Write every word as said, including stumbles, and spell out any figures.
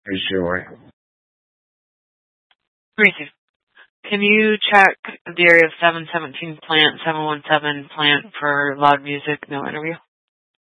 Is Joy. Receive. Can you check the area of seven seventeen plant, seven one seven plant for loud music, no interview?